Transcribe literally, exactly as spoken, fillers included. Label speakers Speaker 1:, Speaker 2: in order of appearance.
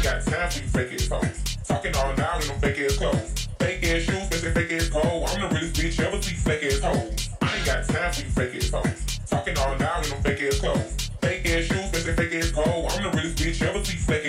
Speaker 1: ain't got time for you fake ass hoes. Talking all loud in them fake ass clothes. Fake ass shoes, bitch, fake ass pole. I'm the realest bitch ever see fake ass hoes. I ain't got time for you fake ass hoes. Talking all loud in them fake ass clothes. Fake ass shoes, bitch, fake ass pole. I'm the realest bitch ever see fake